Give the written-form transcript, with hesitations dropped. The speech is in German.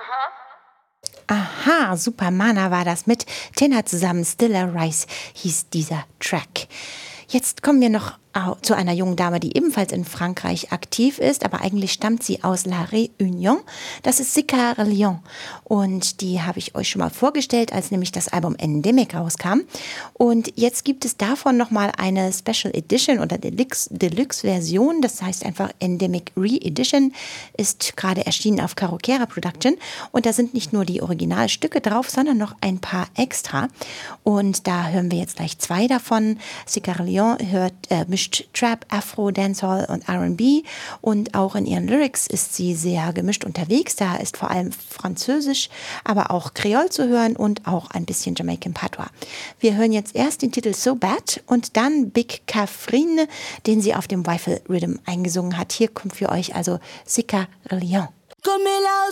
Aha, Supermana war das mit Tenor zusammen. Stilla Rice hieß dieser Track. Jetzt kommen wir noch zu einer jungen Dame, die ebenfalls in Frankreich aktiv ist, aber eigentlich stammt sie aus La Réunion. Das ist Sika Leon und die habe ich euch schon mal vorgestellt, als nämlich das Album Endemic rauskam. Und jetzt gibt es davon nochmal eine Special Edition oder Deluxe-Version, das heißt einfach Endemic Re-Edition, ist gerade erschienen auf Carokera Production und da sind nicht nur die Originalstücke drauf, sondern noch ein paar extra. Und da hören wir jetzt gleich 2 davon. Sika Leon mischt Trap, Afro, Dancehall und R&B und auch in ihren Lyrics ist sie sehr gemischt unterwegs. Da ist vor allem Französisch, aber auch Kreol zu hören und auch ein bisschen Jamaican Patois. Wir hören jetzt erst den Titel So Bad und dann Big Catherine, den sie auf dem Rifle Rhythm eingesungen hat. Hier kommt für euch also Sika Leon.